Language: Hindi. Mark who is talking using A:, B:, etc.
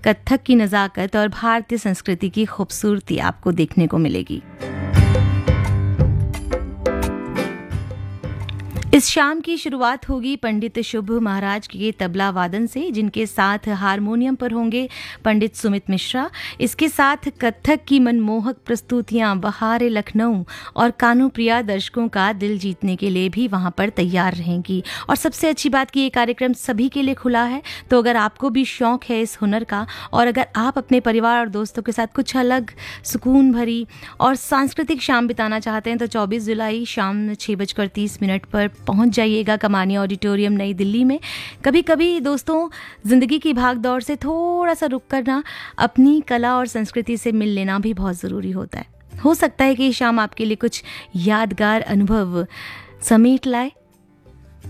A: कथक की नज़ाकत और भारतीय संस्कृति की खूबसूरती आपको देखने को मिलेगी। इस शाम की शुरुआत होगी पंडित शुभ महाराज के तबला वादन से, जिनके साथ हारमोनियम पर होंगे पंडित सुमित मिश्रा। इसके साथ कथक की मनमोहक प्रस्तुतियां बहारे लखनऊ और कानू प्रिया दर्शकों का दिल जीतने के लिए भी वहां पर तैयार रहेंगी। और सबसे अच्छी बात कि ये कार्यक्रम सभी के लिए खुला है, तो अगर आपको भी शौक है इस हुनर का और अगर आप अपने परिवार और दोस्तों के साथ कुछ अलग सुकून भरी और सांस्कृतिक शाम बिताना चाहते हैं, तो 24 जुलाई शाम 6:30 पर पहुंच जाइएगा कमानी ऑडिटोरियम नई दिल्ली में। कभी कभी दोस्तों ज़िंदगी की भाग दौड़ से थोड़ा सा रुक कर ना अपनी कला और संस्कृति से मिल लेना भी बहुत ज़रूरी होता है। हो सकता है कि ये शाम आपके लिए कुछ यादगार अनुभव समेट लाए।